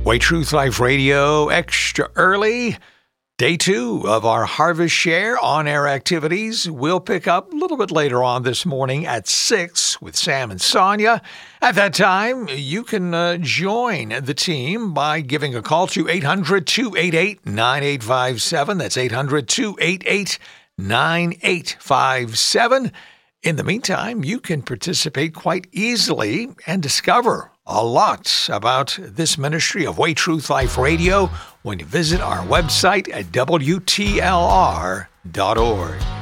Way Truth Life Radio extra early. Day 2 of our Harvest Share on-air activities. We'll pick up a little bit later on this morning at 6 with Sam and Sonia. At that time, you can join the team by giving a call to 800-288-9857. That's 800-288-9857. In the meantime, you can participate quite easily and discover a lot about this ministry of Way Truth Life Radio when you visit our website at WTLR.org.